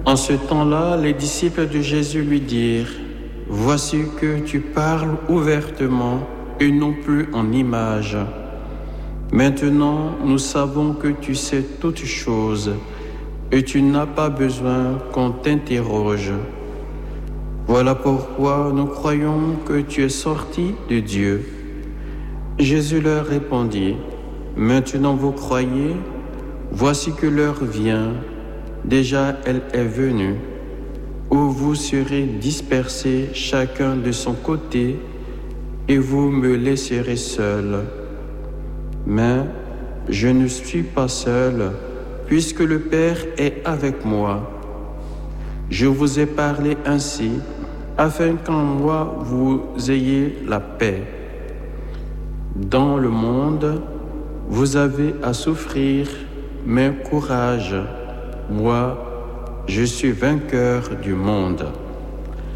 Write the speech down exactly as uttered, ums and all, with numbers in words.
En ce temps-là, les disciples de Jésus lui dirent, « Voici que tu parles ouvertement et non plus en images. Maintenant, nous savons que tu sais toutes choses et tu n'as pas besoin qu'on t'interroge. Voilà pourquoi nous croyons que tu es sorti de Dieu. » Jésus leur répondit, « Maintenant vous croyez, voici que l'heure vient, déjà elle est venue, où vous serez dispersés chacun de son côté et vous me laisserez seul. Mais je ne suis pas seul, puisque le Père est avec moi. Je vous ai parlé ainsi, afin qu'en moi vous ayez la paix. Dans le monde, vous avez à souffrir, mais courage, moi, je suis vainqueur du monde. »